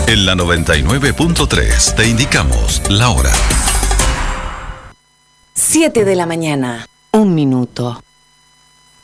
En la 99.3 te indicamos la hora. 7 de la mañana, 1 minuto.